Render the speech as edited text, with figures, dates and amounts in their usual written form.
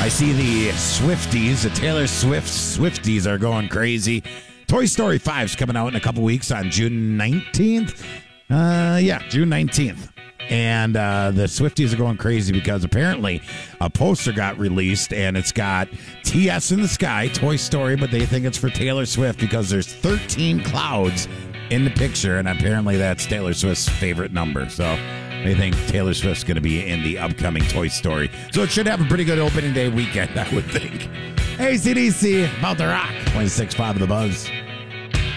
I see the Swifties, the Taylor Swift Swifties are going crazy. Toy Story 5 is coming out in a couple weeks on June 19th. June 19th. And the Swifties are going crazy because apparently a poster got released and it's got TS in the sky, Toy Story, but they think it's for Taylor Swift because there's 13 clouds in the picture, and apparently that's Taylor Swift's favorite number. So they think Taylor Swift's going to be in the upcoming Toy Story. So it should have a pretty good opening day weekend, I would think. Hey, CDC, about the rock. 26.5 of the Buzz.